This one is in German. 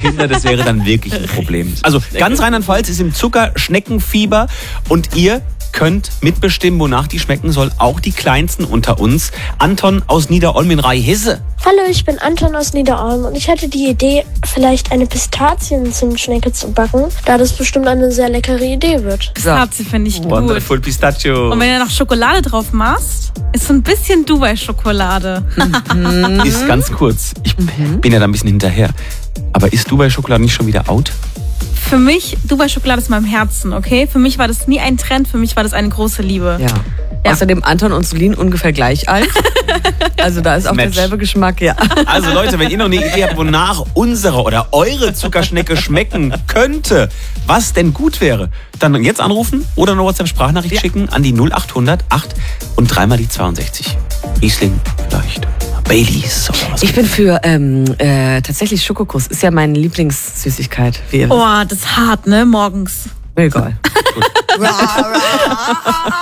Kinder, das wäre dann wirklich ein Problem. Also ganz Rheinland-Pfalz ist im Zuckerschneckenfieber und ihr könnt mitbestimmen, wonach die schmecken soll. Auch die Kleinsten unter uns. Anton aus Niederolm in Rhei-Hesse. Hallo, ich bin Anton aus Niederolm und ich hatte die Idee, vielleicht eine Pistazien-Zimtschnecke zu backen, da das bestimmt eine sehr leckere Idee wird. Pistazie finde ich gut. Wonderful Pistachio. Und wenn du noch Schokolade drauf machst, ist so ein bisschen Dubai-Schokolade. Ist ganz kurz. Ich bin ja da ein bisschen hinterher. Aber ist Dubai-Schokolade nicht schon wieder out? Für mich, Dubai-Schokolade ist in meinem Herzen, okay? Für mich war das nie ein Trend, für mich war das eine große Liebe. Ja. Außerdem Anton und Solin ungefähr gleich alt. Also da ist auch Match. derselbe Geschmack, ja. Also Leute, wenn ihr noch eine Idee habt, wonach unsere oder eure Zuckerschnecke schmecken könnte, was denn gut wäre, dann jetzt anrufen oder eine WhatsApp-Sprachnachricht schicken an die 0800 8 und dreimal die 62. Riesling vielleicht. Baileys oder was. Ich bin für tatsächlich Schokokuss. Ist ja meine Lieblingssüßigkeit. Wie ihr wisst. Oh, das ist hart, ne? Morgens. Mir egal.